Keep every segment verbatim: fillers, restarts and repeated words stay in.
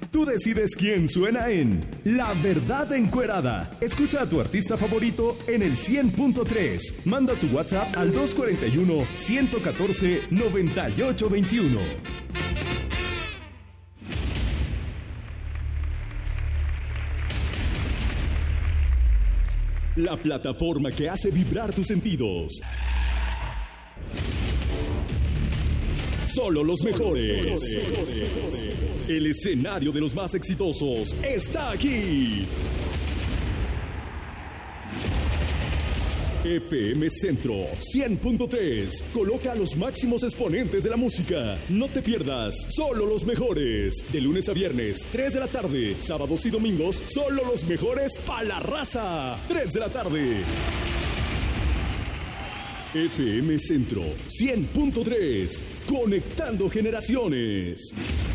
Tú decides quién suena en La Verdad Encuerada. Escucha a tu artista favorito en el cien punto tres. Manda tu WhatsApp al dos cuatro uno, uno uno cuatro, nueve ocho dos uno. La plataforma que hace vibrar tus sentidos. Solo los mejores. El escenario de los más exitosos está aquí. F M Centro cien punto tres. Coloca a los máximos exponentes de la música. No te pierdas Solo los Mejores. De lunes a viernes, tres de la tarde. Sábados y domingos, solo los mejores pa' la raza. tres de la tarde. F M Centro cien punto tres. Conectando generaciones.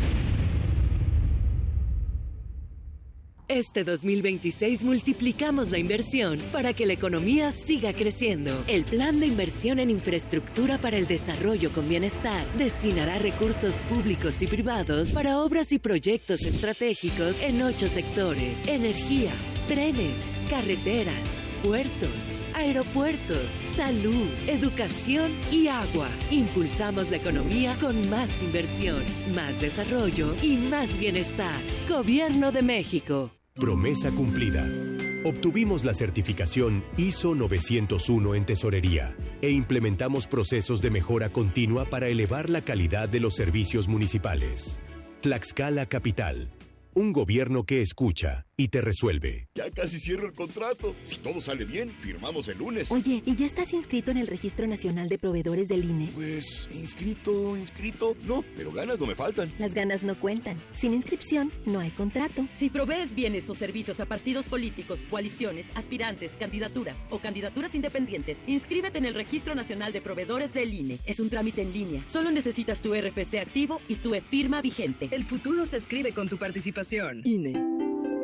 Este dos mil veintiséis multiplicamos la inversión para que la economía siga creciendo. El Plan de Inversión en Infraestructura para el Desarrollo con Bienestar destinará recursos públicos y privados para obras y proyectos estratégicos en ocho sectores: energía, trenes, carreteras, puertos, aeropuertos, salud, educación y agua. Impulsamos la economía con más inversión, más desarrollo y más bienestar. Gobierno de México. Promesa cumplida. Obtuvimos la certificación I S O novecientos uno en tesorería e implementamos procesos de mejora continua para elevar la calidad de los servicios municipales. Tlaxcala Capital. Un gobierno que escucha y te resuelve. Ya casi cierro el contrato. Si todo sale bien, firmamos el lunes. Oye, ¿y ya estás inscrito en el Registro Nacional de Proveedores del I N E? Pues, inscrito, inscrito. No, pero ganas no me faltan. Las ganas no cuentan. Sin inscripción, no hay contrato. Si provees bienes o servicios a partidos políticos, coaliciones, aspirantes, candidaturas o candidaturas independientes, inscríbete en el Registro Nacional de Proveedores del I N E. Es un trámite en línea. Solo necesitas tu R F C activo y tu e-firma vigente. El futuro se escribe con tu participación. I N E.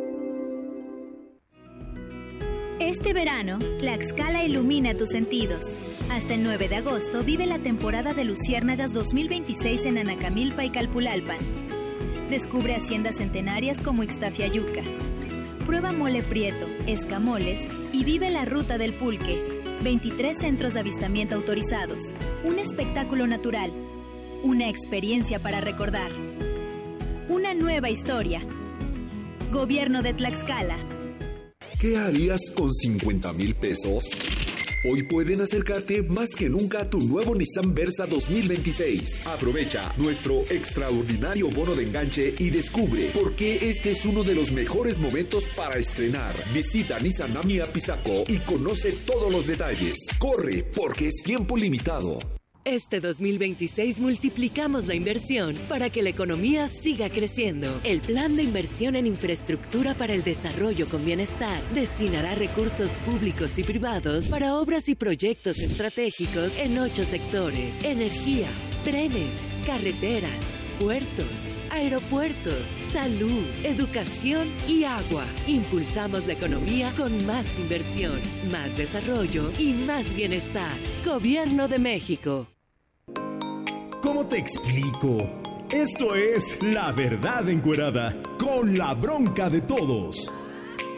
Este verano, Tlaxcala ilumina tus sentidos. Hasta el nueve de agosto vive la temporada de Luciérnagas dos mil veintiséis en Anacamilpa y Calpulalpan. Descubre haciendas centenarias como Ixtafiayuca. Prueba mole prieto, escamoles y vive la Ruta del Pulque. veintitrés centros de avistamiento autorizados. Un espectáculo natural. Una experiencia para recordar. Una nueva historia. Gobierno de Tlaxcala. ¿Qué harías con cincuenta mil pesos? Hoy pueden acercarte más que nunca a tu nuevo Nissan Versa dos mil veintiséis. Aprovecha nuestro extraordinario bono de enganche y descubre por qué este es uno de los mejores momentos para estrenar. Visita Nissan Nami Apizaco y conoce todos los detalles. Corre, porque es tiempo limitado. Este dos mil veintiséis multiplicamos la inversión para que la economía siga creciendo. El Plan de Inversión en Infraestructura para el Desarrollo con Bienestar destinará recursos públicos y privados para obras y proyectos estratégicos en ocho sectores: energía, trenes, carreteras, puertos, aeropuertos, salud, educación y agua. Impulsamos la economía con más inversión, más desarrollo y más bienestar. Gobierno de México. ¿Cómo te explico? Esto es La Verdad Encuerada, con la bronca de todos.